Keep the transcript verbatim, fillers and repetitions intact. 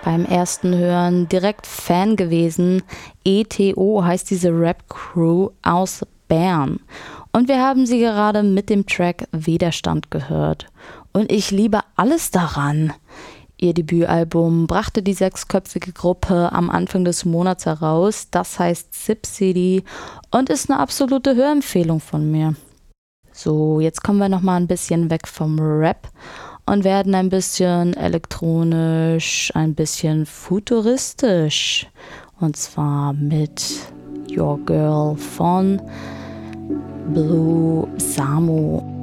Beim ersten Hören direkt Fan gewesen. E T O heißt diese Rap-Crew aus Bern. Und wir haben sie gerade mit dem Track Widerstand gehört. Und ich liebe alles daran. Ihr Debütalbum brachte die sechsköpfige Gruppe am Anfang des Monats heraus. Das heißt Zip City und ist eine absolute Hörempfehlung von mir. So, jetzt kommen wir nochmal ein bisschen weg vom Rap und werden ein bisschen elektronisch, ein bisschen futuristisch. Und zwar mit Your Girl von Blue Samu.